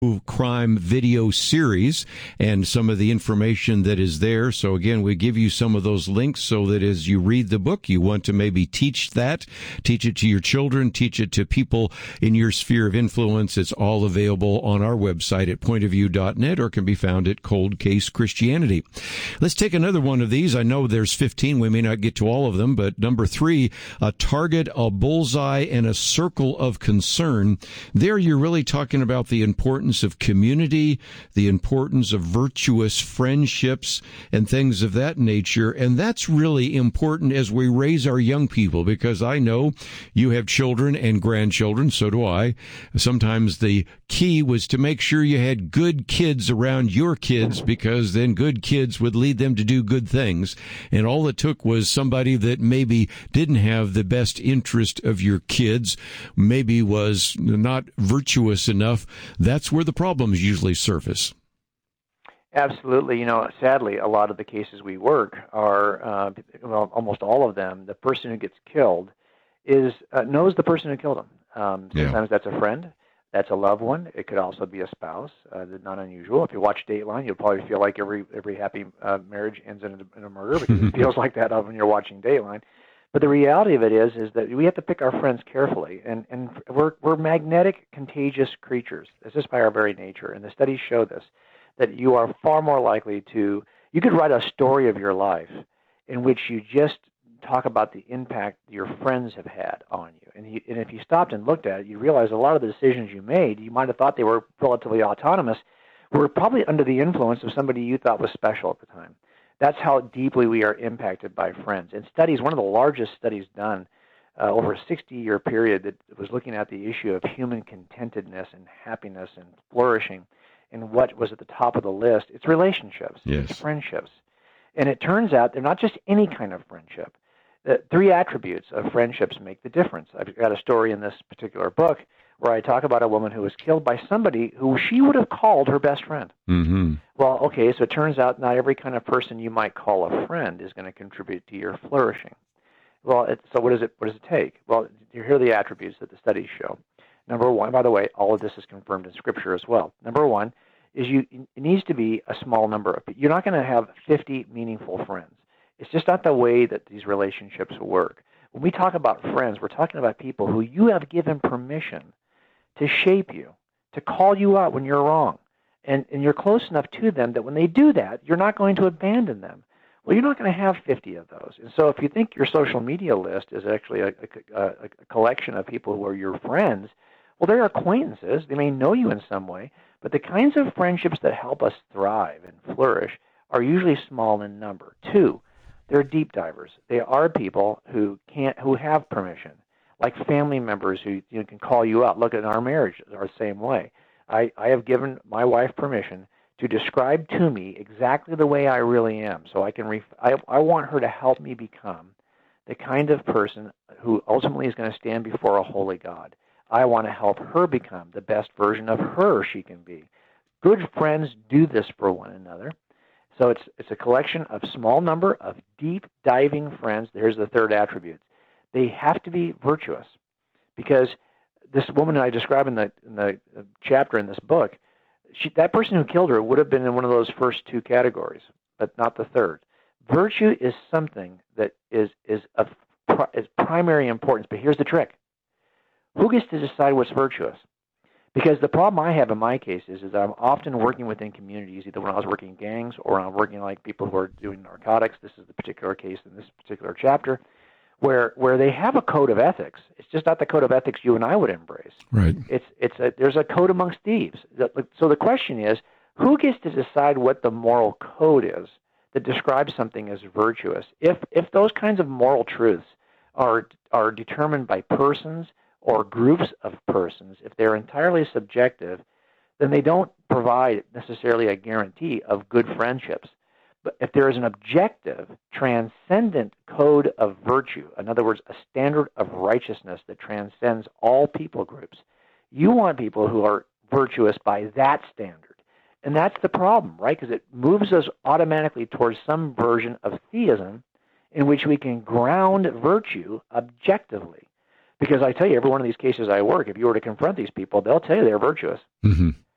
crime video series and some of the information that is there. So again, we give you some of those links so that as you read the book, you want to maybe teach it to your children, teach it to people in your sphere of influence. It's all available on our website at pointofview.net or can be found at Cold Case Christianity. Let's take another one of these. I know there's 15. We may not get to all of them, but number 3, a target, a bullseye, and a circle of concern. There you're really talking about the importance of community, the importance of virtuous friendships and things of that nature. And that's really important as we raise our young people, because I know you have children and grandchildren, so do I. Sometimes the key was to make sure you had good kids around your kids, because then good kids would lead them to do good things. And all it took was somebody that maybe didn't have the best interest of your kids, maybe was not virtuous enough. That's where the problems usually surface. Absolutely. Sadly, a lot of the cases we work are, almost all of them, the person who gets killed knows the person who killed him. Sometimes that's a friend, that's a loved one. It could also be a spouse. That's not unusual. If you watch Dateline, you'll probably feel like every happy marriage ends in a murder, because it feels like that when you're watching Dateline. But the reality of it is that we have to pick our friends carefully, and we're magnetic, contagious creatures. It's just by our very nature, and the studies show this, that you are far more likely you could write a story of your life in which you just talk about the impact your friends have had on you. And if you stopped and looked at it, you realize a lot of the decisions you made, you might have thought they were relatively autonomous, were probably under the influence of somebody you thought was special at the time. That's how deeply we are impacted by friends. And studies, one of the largest studies done over a 60-year period that was looking at the issue of human contentedness and happiness and flourishing, and what was at the top of the list, it's relationships, It's friendships. And it turns out they're not just any kind of friendship. The 3 attributes of friendships make the difference. I've got a story in this particular book where I talk about a woman who was killed by somebody who she would have called her best friend. Mm-hmm. Well, okay, so it turns out not every kind of person you might call a friend is going to contribute to your flourishing. Well, so what does it take? Well, here are the attributes that the studies show. Number 1, by the way, all of this is confirmed in Scripture as well. Number 1 is it needs to be a small number of people. You're not going to have 50 meaningful friends. It's just not the way that these relationships work. When we talk about friends, we're talking about people who you have given permission to shape you, to call you out when you're wrong. And you're close enough to them that when they do that, you're not going to abandon them. Well, you're not going to have 50 of those. And so if you think your social media list is actually a collection of people who are your friends, well, they're acquaintances. They may know you in some way, but the kinds of friendships that help us thrive and flourish are usually small in number. 2, they're deep divers. They are people who have permission, like family members who can call you out. Look, at our marriage are the same way. I have given my wife permission to describe to me exactly the way I really am, so I can. I want her to help me become the kind of person who ultimately is going to stand before a holy God. I want to help her become the best version of her she can be. Good friends do this for one another. So it's a collection of small number of deep diving friends. Here's the 3rd attribute. They have to be virtuous, because this woman I describe in the chapter in this book, that person who killed her would have been in one of those first 2 categories, but not the 3rd. Virtue is something that is primary importance, but here's the trick. Who gets to decide what's virtuous? Because the problem I have in my case is that I'm often working within communities, either when I was working in gangs or I'm working like people who are doing narcotics. This is the particular case in this particular chapter, where they have a code of ethics. It's just not the code of ethics you and I would embrace. Right. There's a code amongst thieves. So the question is, who gets to decide what the moral code is that describes something as virtuous? If those kinds of moral truths are determined by persons or groups of persons, if they're entirely subjective, then they don't provide necessarily a guarantee of good friendships. But if there is an objective, transcendent code of virtue, in other words, a standard of righteousness that transcends all people groups, you want people who are virtuous by that standard. And that's the problem, right? Because it moves us automatically towards some version of theism in which we can ground virtue objectively. Because I tell you, every one of these cases I work, if you were to confront these people, they'll tell you they're virtuous. Mm-hmm.